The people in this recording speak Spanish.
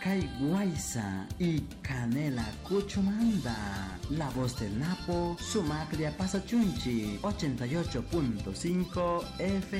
Caiguaiza y Canela Cuchumanda. La voz del Napo, Sumacria Pasachunchi, 88.5 FM.